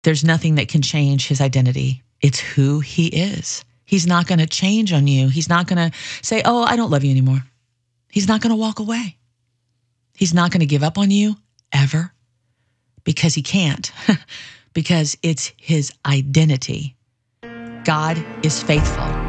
There's nothing that can change his identity. It's who he is. He's not going to change on you. He's not going to say, oh, I don't love you anymore. He's not going to walk away. He's not going to give up on you ever, because he can't, because it's his identity. God is faithful.